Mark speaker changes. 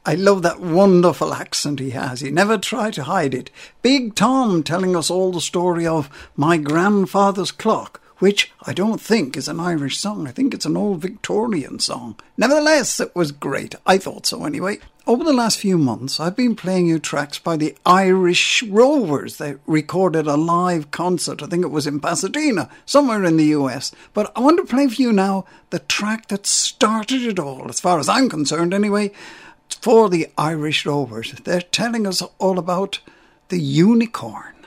Speaker 1: I love that wonderful accent he has. He never tried to hide it. Big Tom telling us all the story of My Grandfather's Clock, which I don't think is an Irish song. I think it's an old Victorian song. Nevertheless, it was great. I thought so anyway. Over the last few months, I've been playing you tracks by the Irish Rovers. They recorded a live concert. I think it was in Pasadena, somewhere in the US. But I want to play for you now the track that started it all, as far as I'm concerned anyway, for the Irish Rovers. They're telling us all about the unicorn.